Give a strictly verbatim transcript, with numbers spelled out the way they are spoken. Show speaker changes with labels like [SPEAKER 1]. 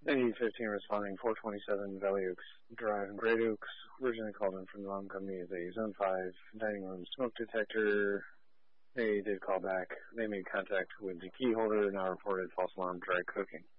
[SPEAKER 1] A fifteen responding, four twenty-seven Valley Oaks Drive in Great Oaks. Originally called in from the alarm company as a Zone five dining room smoke detector. They did call back. They made contact with the key holder and now reported false alarm dry cooking.